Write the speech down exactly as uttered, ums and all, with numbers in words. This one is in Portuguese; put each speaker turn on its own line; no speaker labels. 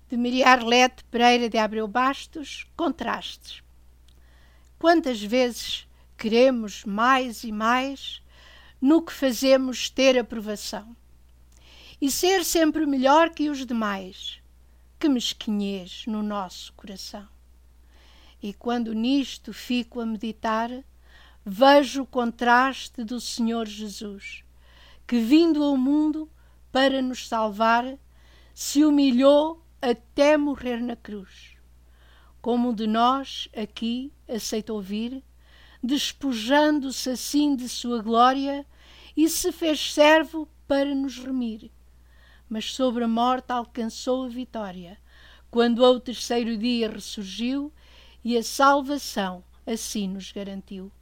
de Maria Arlete Pereira de Abreu Bastos, Contrastes. Quantas vezes queremos mais e mais no que fazemos ter aprovação e ser sempre melhor que os demais, que mesquinhez no nosso coração. E quando nisto fico a meditar, vejo o contraste do Senhor Jesus, que vindo ao mundo para nos salvar, se humilhou até morrer na cruz. Como um de nós aqui aceitou vir, despojando-se assim de sua glória, e se fez servo para nos remir. Mas sobre a morte alcançou a vitória, quando ao terceiro dia ressurgiu, e a salvação assim nos garantiu.